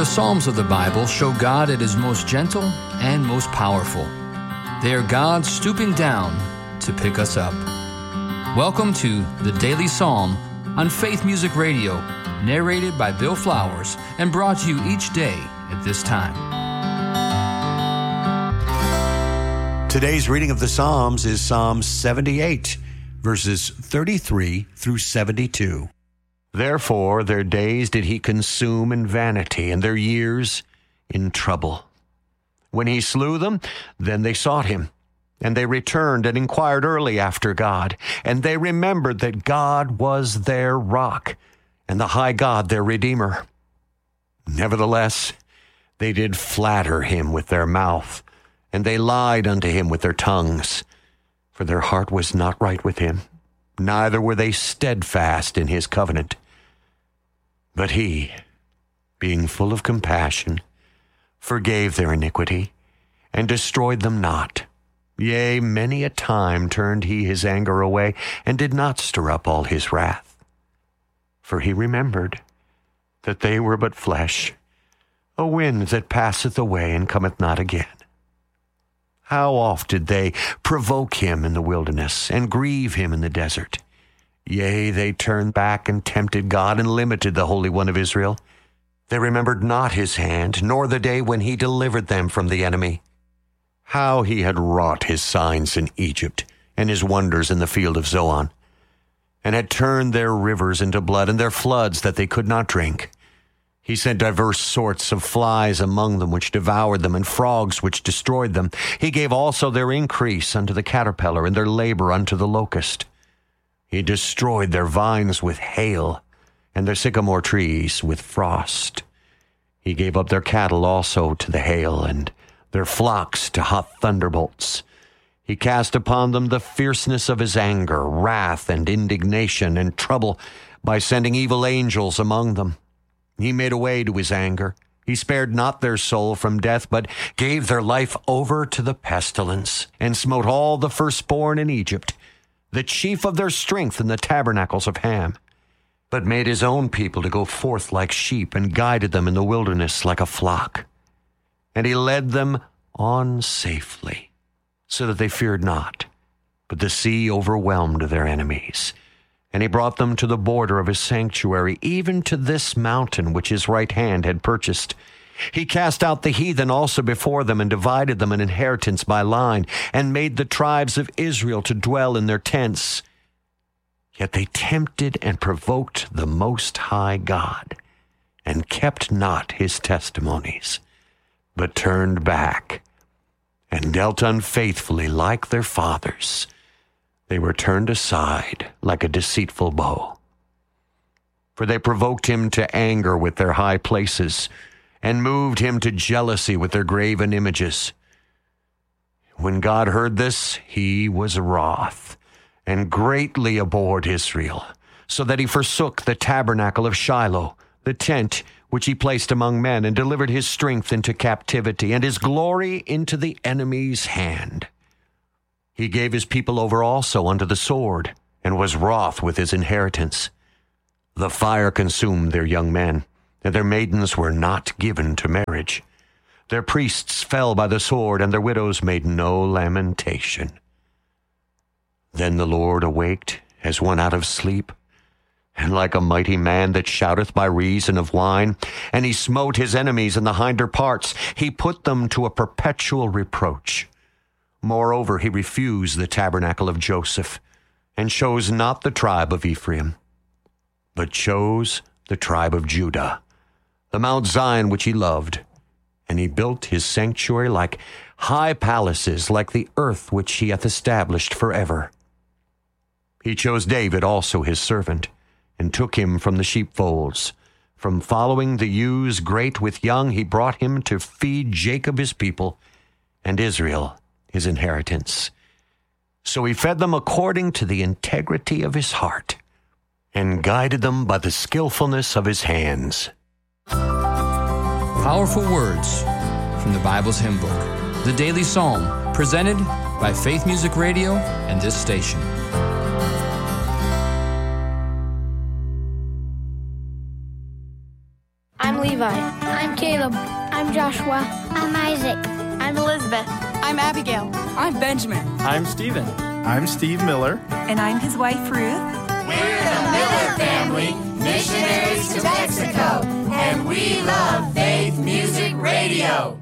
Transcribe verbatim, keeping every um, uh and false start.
The Psalms of the Bible show God at His most gentle and most powerful. They are God stooping down to pick us up. Welcome to the Daily Psalm on Faith Music Radio, narrated by Bill Flowers and brought to you each day at this time. Today's reading of the Psalms is Psalm seventy-eight, verses thirty-three through seventy-two. Therefore their days did he consume in vanity, and their years in trouble. When he slew them, then they sought him, and they returned and inquired early after God, and they remembered that God was their rock, and the high God their Redeemer. Nevertheless, they did flatter him with their mouth, and they lied unto him with their tongues, for their heart was not right with him, neither were they steadfast in his covenant. But he, being full of compassion, forgave their iniquity, and destroyed them not. Yea, many a time turned he his anger away, and did not stir up all his wrath. For he remembered that they were but flesh, a wind that passeth away and cometh not again. How oft did they provoke him in the wilderness, and grieve him in the desert? Yea, they turned back and tempted God, and limited the Holy One of Israel. They remembered not his hand, nor the day when he delivered them from the enemy. How he had wrought his signs in Egypt, and his wonders in the field of Zoan, and had turned their rivers into blood, and their floods that they could not drink. He sent diverse sorts of flies among them, which devoured them, and frogs which destroyed them. He gave also their increase unto the caterpillar, and their labor unto the locust. He destroyed their vines with hail, and their sycamore trees with frost. He gave up their cattle also to the hail, and their flocks to hot thunderbolts. He cast upon them the fierceness of his anger, wrath, and indignation, and trouble, by sending evil angels among them. He made a way to his anger. He spared not their soul from death, but gave their life over to the pestilence, and smote all the firstborn in Egypt, the chief of their strength in the tabernacles of Ham, but made his own people to go forth like sheep, and guided them in the wilderness like a flock. And he led them on safely, so that they feared not, but the sea overwhelmed their enemies. And he brought them to the border of his sanctuary, even to this mountain which his right hand had purchased. He cast out the heathen also before them, and divided them an inheritance by line, and made the tribes of Israel to dwell in their tents. Yet they tempted and provoked the Most High God, and kept not his testimonies, but turned back, and dealt unfaithfully like their fathers. They were turned aside like a deceitful bow. For they provoked him to anger with their high places, and moved him to jealousy with their graven images. When God heard this, he was wroth, and greatly abhorred Israel, so that he forsook the tabernacle of Shiloh, the tent which he placed among men, and delivered his strength into captivity, and his glory into the enemy's hand. He gave his people over also unto the sword, and was wroth with his inheritance. The fire consumed their young men, and their maidens were not given to marriage. Their priests fell by the sword, and their widows made no lamentation. Then the Lord awaked as one out of sleep, and like a mighty man that shouteth by reason of wine, and he smote his enemies in the hinder parts. He put them to a perpetual reproach. Moreover, he refused the tabernacle of Joseph, and chose not the tribe of Ephraim, but chose the tribe of Judah, the Mount Zion which he loved. And he built his sanctuary like high palaces, like the earth which he hath established forever. He chose David also his servant, and took him from the sheepfolds. From following the ewes great with young, he brought him to feed Jacob his people, and Israel his inheritance. So he fed them according to the integrity of his heart, and guided them by the skillfulness of his hands. Powerful words from the Bible's hymn book, the Daily Psalm, presented by Faith Music Radio and this station. I'm Levi. I'm Caleb. I'm Joshua. I'm Isaac. I'm Elizabeth. I'm Abigail. I'm Benjamin. I'm Stephen. I'm Steve Miller. And I'm his wife, Ruth. We're the Miller family, missionaries to Mexico, and we love Faith Music Radio.